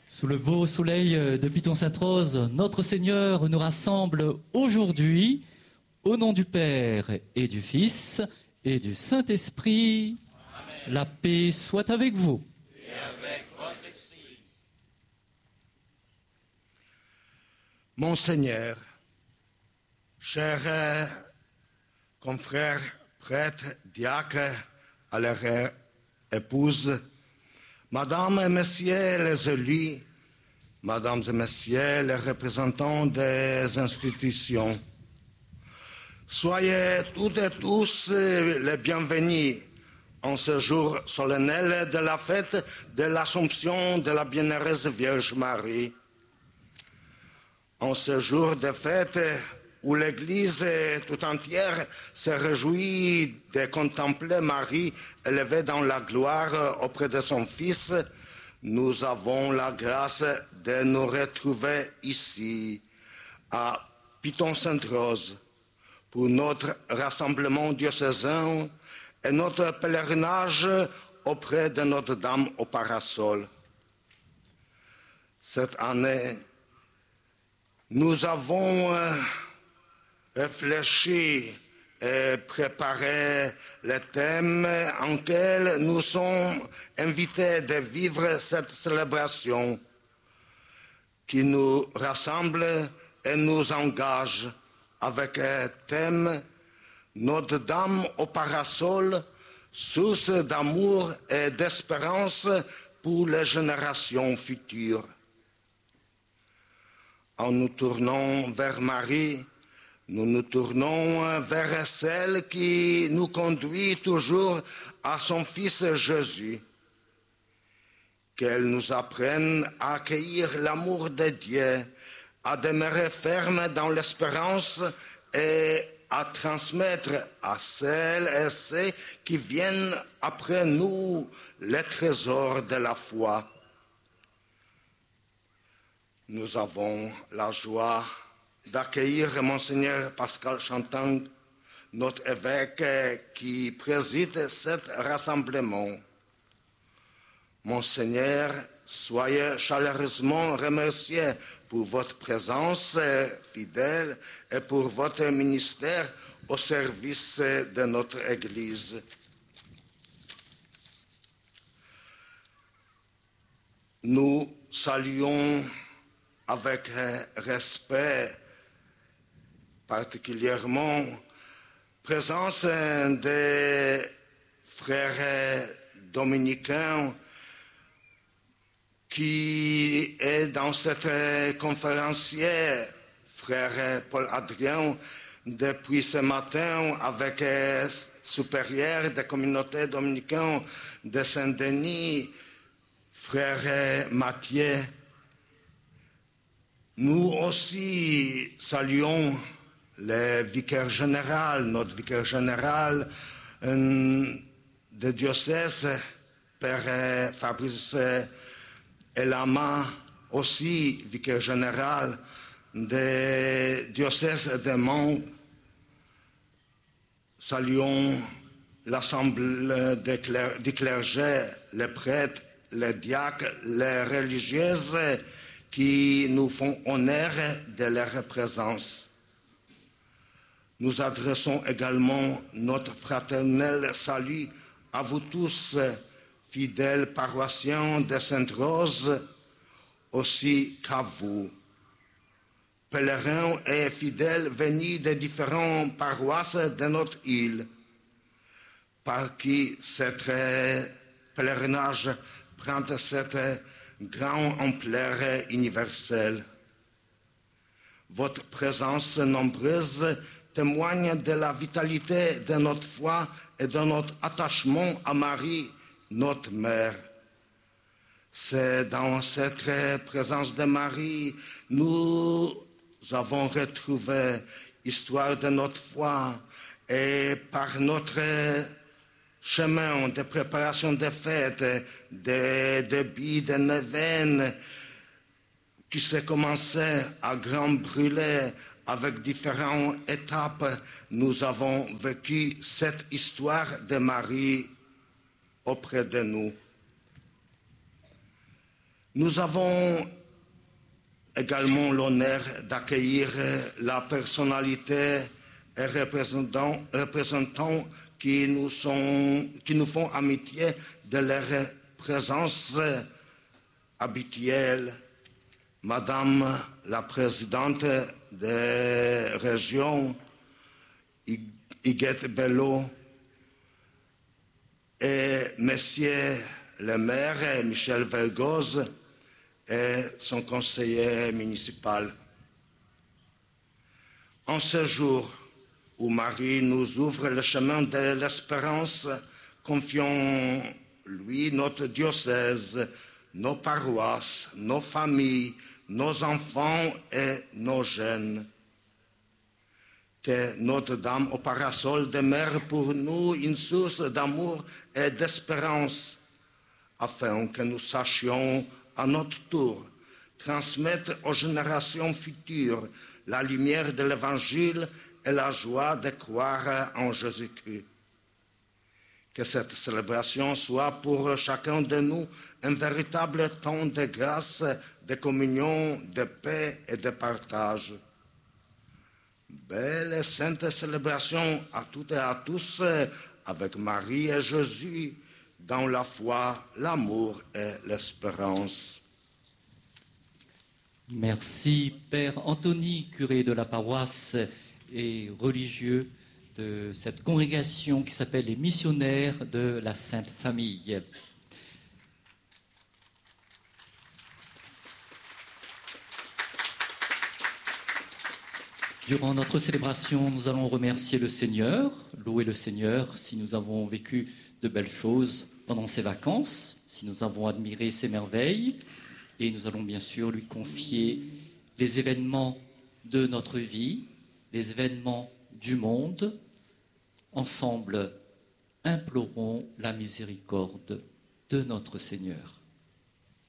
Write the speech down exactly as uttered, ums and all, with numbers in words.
Sous le beau soleil de Piton-Sainte-Rose, notre Seigneur nous rassemble aujourd'hui au nom du Père et du Fils et du Saint-Esprit. Amen. La paix soit avec vous. Et avec votre esprit. Monseigneur, chers confrères, prêtres, diacres, à leur épouse, Mesdames et Messieurs les élus, Mesdames et Messieurs les représentants des institutions, soyez toutes et tous les bienvenus en ce jour solennel de la fête de l'Assomption de la Bienheureuse Vierge Marie. En ce jour de fête où l'Église tout entière se réjouit de contempler Marie élevée dans la gloire auprès de son Fils, nous avons la grâce de nous retrouver ici, à Piton-Sainte-Rose, pour notre rassemblement diocésain et notre pèlerinage auprès de Notre-Dame au Parasol. Cette année, nous avons euh, réfléchi et préparé le thème en lequel nous sommes invités de vivre cette célébration qui nous rassemble et nous engage avec un thème Notre-Dame au Parasol, source d'amour et d'espérance pour les générations futures. En nous tournant vers Marie, nous nous tournons vers celle qui nous conduit toujours à son Fils Jésus. Qu'elle nous apprenne à accueillir l'amour de Dieu, à demeurer ferme dans l'espérance et à transmettre à celles et ceux qui viennent après nous les trésors de la foi. Nous avons la joie d'accueillir Monseigneur Pascal Chantang, notre évêque qui préside cet rassemblement. Monseigneur, soyez chaleureusement remercié pour votre présence fidèle et pour votre ministère au service de notre Église. Nous saluons avec respect particulièrement présence des frères dominicains qui est dans cette conférencière, frère Paul Adrien, depuis ce matin avec supérieur des communautés dominicaines de Saint-Denis, frère Mathieu. Nous aussi saluons le vicaire général, notre vicaire général euh, de diocèse, Père Fabrice Elama, aussi vicaire général de diocèse de Mans. Saluons l'assemblée des clergés, les prêtres, les diacres, les religieuses, qui nous font honneur de leur présence. Nous adressons également notre fraternel salut à vous tous, fidèles paroissiens de Sainte-Rose, aussi qu'à vous, pèlerins et fidèles venus de différentes paroisses de notre île, par qui ce pèlerinage prend cette grande ampleur universelle. Votre présence nombreuse témoigne de la vitalité de notre foi et de notre attachement à Marie, notre Mère. C'est dans cette présence de Marie nous avons retrouvé l'histoire de notre foi et par notre chemin de préparation des fêtes, de début de neuvaine, qui s'est commencé à grand brûler avec différentes étapes, nous avons vécu cette histoire de Marie auprès de nous. Nous avons également l'honneur d'accueillir la personnalité et représentants, représentants qui, nous sont, qui nous font amitié de leur présence habituelle. Madame la présidente des régions, Huguette Bello, et Monsieur le maire, Michel Vergoz, et son conseiller municipal. En ce jour où Marie nous ouvre le chemin de l'espérance, confions-lui notre diocèse, nos paroisses, nos familles, nos enfants et nos jeunes. Que Notre-Dame au parasol demeure pour nous une source d'amour et d'espérance, afin que nous sachions à notre tour transmettre aux générations futures la lumière de l'Évangile et la joie de croire en Jésus-Christ. Que cette célébration soit pour chacun de nous un véritable temps de grâce, de communion, de paix et de partage. Belle et sainte célébration à toutes et à tous, avec Marie et Jésus, dans la foi, l'amour et l'espérance. Merci, Père Anthony, curé de la paroisse et religieux de cette congrégation qui s'appelle les missionnaires de la Sainte Famille. Durant notre célébration, nous allons remercier le Seigneur, louer le Seigneur si nous avons vécu de belles choses pendant ces vacances, si nous avons admiré ses merveilles, et nous allons bien sûr lui confier les événements de notre vie, les événements du monde. Ensemble, implorons la miséricorde de notre Seigneur.